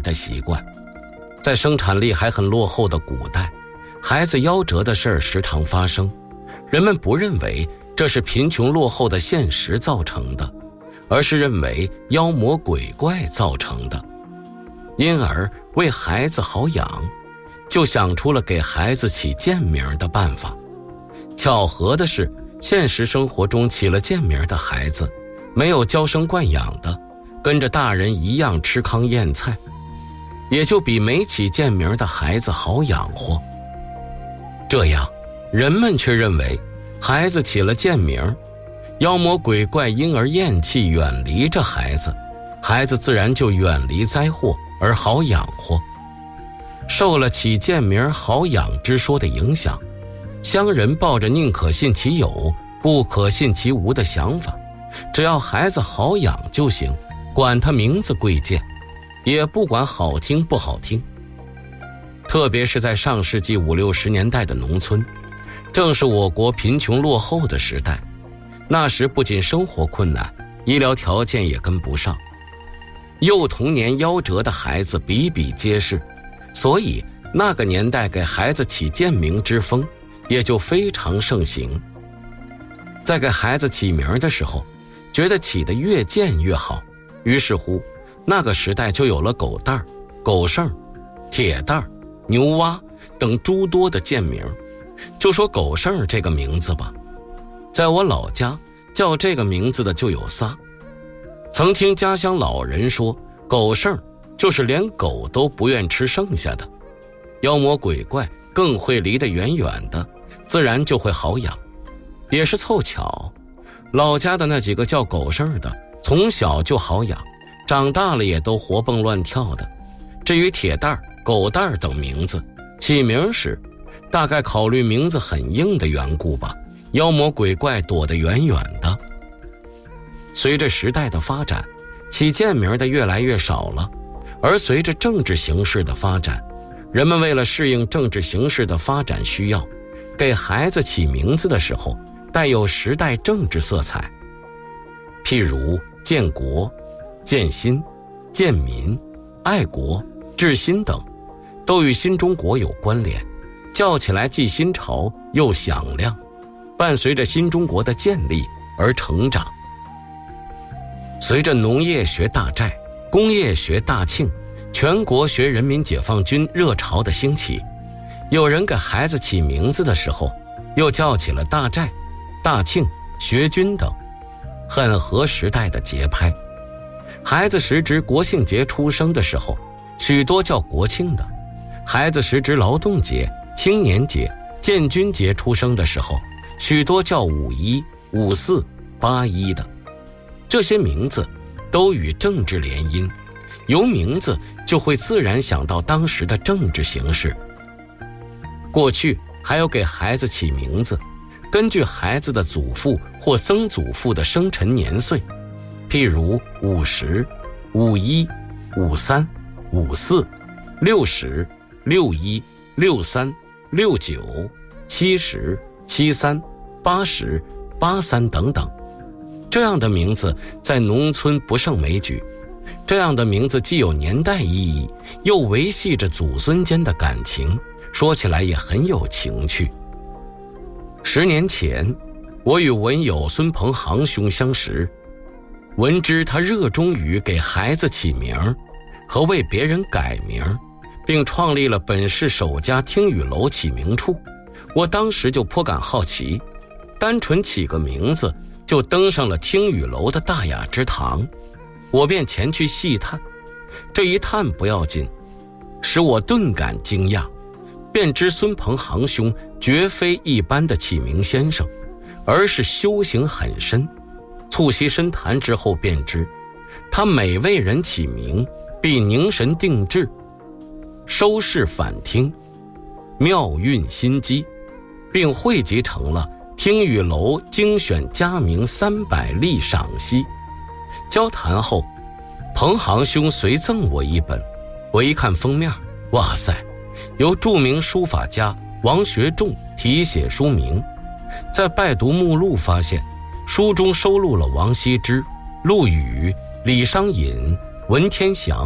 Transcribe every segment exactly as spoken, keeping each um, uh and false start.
的习惯。在生产力还很落后的古代，孩子夭折的事儿时常发生，人们不认为这是贫穷落后的现实造成的，而是认为妖魔鬼怪造成的。因而为孩子好养，就想出了给孩子起贱名的办法。巧合的是，现实生活中起了贱名的孩子，没有娇生惯养的，跟着大人一样吃糠咽菜，也就比没起贱名的孩子好养活。这样，人们却认为孩子起了贱名，妖魔鬼怪因而厌弃远离这孩子，孩子自然就远离灾祸而好养活。受了起贱名好养之说的影响，乡人抱着宁可信其有不可信其无的想法，只要孩子好养就行，管他名字贵贱，也不管好听不好听。特别是在上世纪五六十年代的农村，正是我国贫穷落后的时代，那时不仅生活困难，医疗条件也跟不上，幼童年夭折的孩子比比皆是，所以那个年代给孩子起贱名之风也就非常盛行。在给孩子起名的时候，觉得起得越贱越好，于是乎那个时代就有了狗蛋儿、狗剩、铁蛋儿、牛蛙等诸多的贱名。就说狗剩这个名字吧，在我老家叫这个名字的就有仨。曾听家乡老人说，狗剩就是连狗都不愿吃剩下的，妖魔鬼怪更会离得远远的，自然就会好养。也是凑巧，老家的那几个叫狗剩的从小就好养，长大了也都活蹦乱跳的。至于铁蛋儿、狗蛋儿等名字，起名时大概考虑名字很硬的缘故吧，妖魔鬼怪躲得远远的。随着时代的发展，起贱名的越来越少了，而随着政治形势的发展，人们为了适应政治形势的发展需要，给孩子起名字的时候带有时代政治色彩。譬如建国、建新、建民、爱国、治新等，都与新中国有关联，叫起来既新潮又响亮，伴随着新中国的建立而成长。随着农业学大寨、工业学大庆、全国学人民解放军热潮的兴起，有人给孩子起名字的时候又叫起了大寨、大庆、学军等，很合时代的节拍。孩子时值国庆节出生的时候，许多叫国庆的；孩子时值劳动节、青年节、建军节出生的时候，许多叫五一、五四、八一的。这些名字都与政治联姻，由名字就会自然想到当时的政治形势。过去还有给孩子起名字，根据孩子的祖父或曾祖父的生辰年岁，譬如五十、五一、五三、五四、六十、六一、六三、六九、七十、七三、八十、八三等等。这样的名字在农村不胜枚举，这样的名字既有年代意义，又维系着祖孙间的感情，说起来也很有情趣。十年前，我与文友孙鹏航兄相识，闻知他热衷于给孩子起名和为别人改名，并创立了本市首家听雨楼起名处，我当时就颇感好奇，单纯起个名字就登上了听雨楼的大雅之堂，我便前去细探。这一探不要紧，使我顿感惊讶，便知孙鹏航兄绝非一般的起名先生，而是修行很深。促膝深谈之后便知，他每为人起名必凝神定志，收视反听，妙运心机，并汇集成了听雨楼精选佳名三百例赏析。交谈后，彭航兄随赠我一本，我一看封面，哇塞，由著名书法家王学仲题写书名。在拜读目录发现，书中收录了王羲之、陆羽、李商隐、文天祥、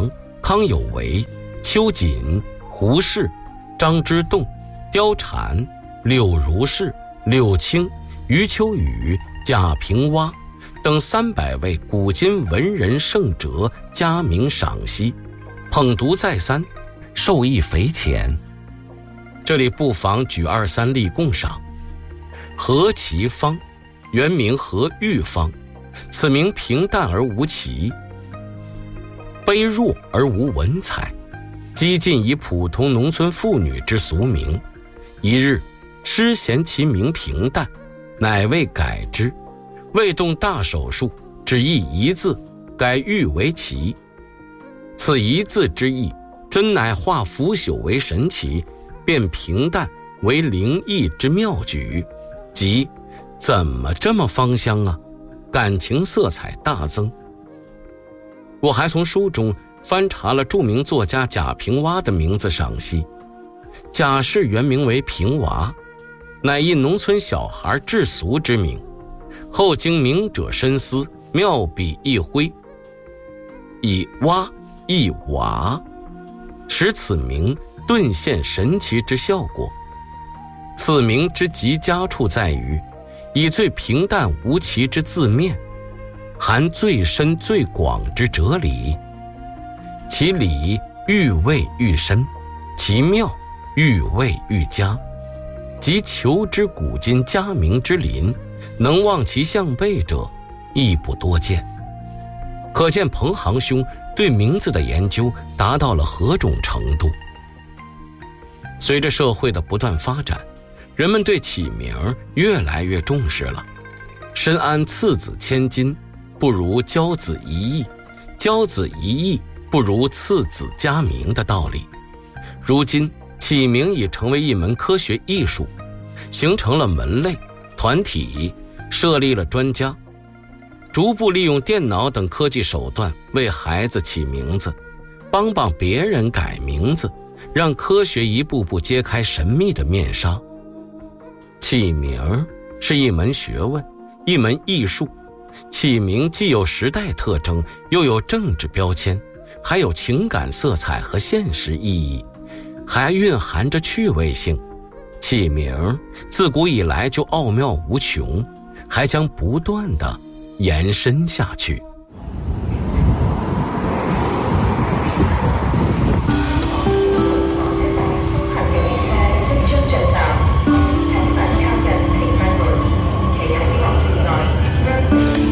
康有为、邱瑾、胡适、张之洞、貂蝉、柳如是、柳青、余秋雨、贾平凹等三百位古今文人圣哲加名赏析，捧读再三，受益匪浅。这里不妨举二三例供赏。何其芳，原名何玉芳，此名平淡而无奇，卑弱而无文采，几近以普通农村妇女之俗名。一日，诗嫌其名平淡，乃为改之，未动大手术，只译一字，改玉为奇。此一字之意，真乃化腐朽为神奇，变平淡为灵异之妙举。即怎么这么芳香啊，感情色彩大增。我还从书中翻查了著名作家贾平凹的名字赏析。贾氏原名为平娃，乃一农村小孩至俗之名，后经明者深思，妙笔一挥，以蛙一娃，使此名顿现神奇之效果。此名之极佳处在于，以最平淡无奇之字面，含最深最广之哲理，其理愈味愈深，其妙愈味愈佳，即求之古今佳名之林，能望其项背者亦不多见。可见彭行兄对名字的研究达到了何种程度。随着社会的不断发展，人们对起名越来越重视了。深谙次子千金不如骄子一亿，骄子一亿不如次子佳名的道理。如今起名已成为一门科学艺术，形成了门类、团体，设立了专家，逐步利用电脑等科技手段为孩子起名字，帮帮别人改名字，让科学一步步揭开神秘的面纱。起名是一门学问，一门艺术。起名既有时代特征，又有政治标签，还有情感色彩和现实意义，还蕴含着趣味性。起名自古以来就奥妙无穷，还将不断地延伸下去。